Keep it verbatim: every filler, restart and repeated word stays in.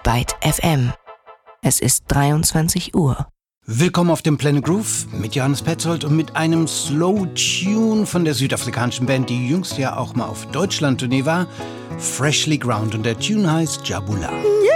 Byte F M. Es ist dreiundzwanzig Uhr. Willkommen auf dem Planet Groove mit Johannes Petzold und mit einem Slow Tune von der südafrikanischen Band, die jüngst ja auch mal auf Deutschland-Tournee war, Freshly Ground, und der Tune heißt Jabula.